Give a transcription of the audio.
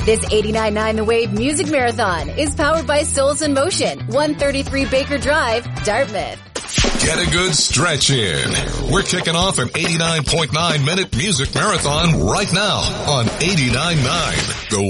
This 89.9 The Wave Music Marathon is powered by Souls in Motion, 133 Baker Drive, Dartmouth. Get a good stretch in. We're kicking off an 89.9 minute music marathon right now on 89.9 The